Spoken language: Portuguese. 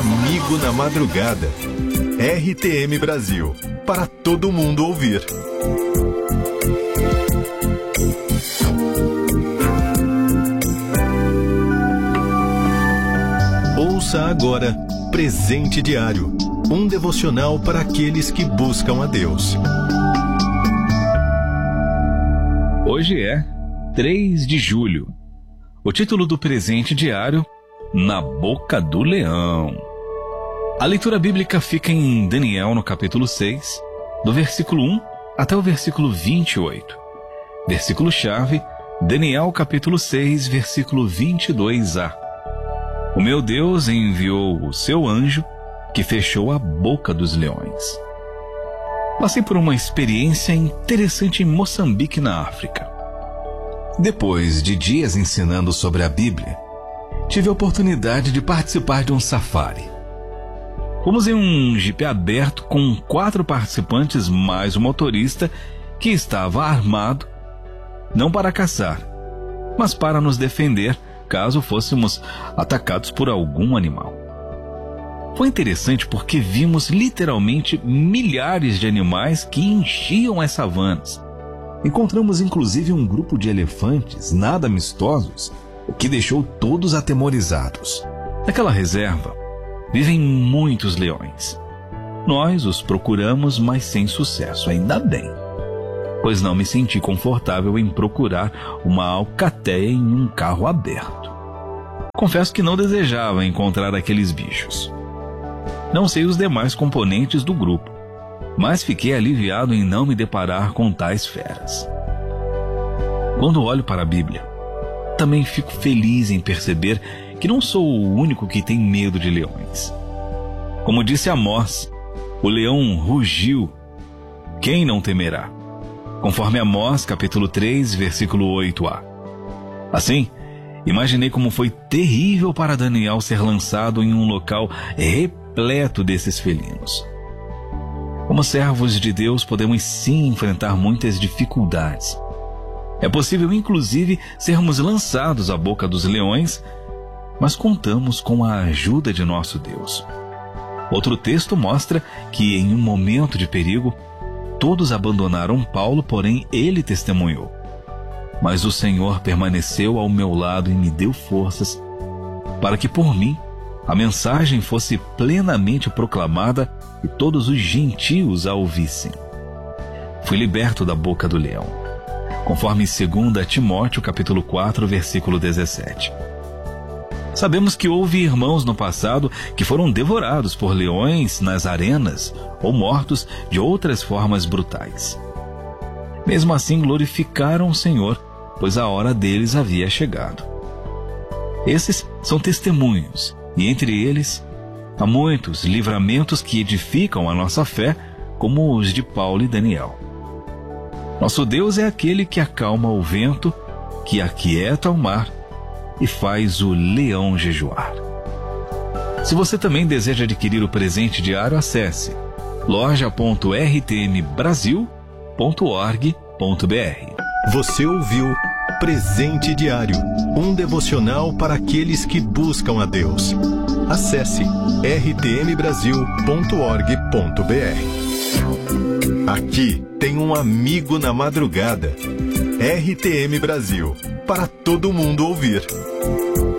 amigo na madrugada. RTM Brasil, para todo mundo ouvir. Ouça agora Presente Diário, um devocional para aqueles que buscam a Deus. Hoje é 3 de julho. O título do Presente Diário: Na Boca do Leão. A leitura bíblica fica em Daniel, no capítulo 6, do versículo 1 até o versículo 28. Versículo-chave, Daniel, capítulo 6, versículo 22a. O meu Deus enviou o seu anjo, que fechou a boca dos leões. Passei por uma experiência interessante em Moçambique, na África. Depois de dias ensinando sobre a Bíblia, tive a oportunidade de participar de um safari. Fomos em um jipe aberto com 4 participantes mais o motorista, que estava armado, não para caçar, mas para nos defender caso fôssemos atacados por algum animal. Foi interessante porque vimos literalmente milhares de animais que enchiam as savanas. Encontramos inclusive um grupo de elefantes nada amistosos, o que deixou todos atemorizados. Naquela reserva vivem muitos leões. Nós os procuramos, mas sem sucesso, ainda bem, pois não me senti confortável em procurar uma alcateia em um carro aberto. Confesso que não desejava encontrar aqueles bichos. Não sei os demais componentes do grupo, mas fiquei aliviado em não me deparar com tais feras. Quando olho para a Bíblia, também fico feliz em perceber que não sou o único que tem medo de leões. Como disse Amós, o leão rugiu, quem não temerá? Conforme Amós, capítulo 3, versículo 8a. Assim, imaginei como foi terrível para Daniel ser lançado em um local repleto desses felinos. Como servos de Deus, podemos sim enfrentar muitas dificuldades. É possível, inclusive, sermos lançados à boca dos leões, mas contamos com a ajuda de nosso Deus. Outro texto mostra que, em um momento de perigo, todos abandonaram Paulo, porém ele testemunhou: mas o Senhor permaneceu ao meu lado e me deu forças para que por mim a mensagem fosse plenamente proclamada e todos os gentios a ouvissem. Fui liberto da boca do leão, conforme 2 Timóteo capítulo 4, versículo 17. Sabemos que houve irmãos no passado que foram devorados por leões nas arenas ou mortos de outras formas brutais. Mesmo assim, glorificaram o Senhor, pois a hora deles havia chegado. Esses são testemunhos, e entre eles há muitos livramentos que edificam a nossa fé, como os de Paulo e Daniel. Nosso Deus é aquele que acalma o vento, que aquieta o mar e faz o leão jejuar. Se você também deseja adquirir o presente diário, acesse loja.rtmbrasil.org.br. Você ouviu Presente Diário, um devocional para aqueles que buscam a Deus. Acesse rtmbrasil.org.br. Aqui tem um amigo na madrugada. RTM Brasil, para todo mundo ouvir.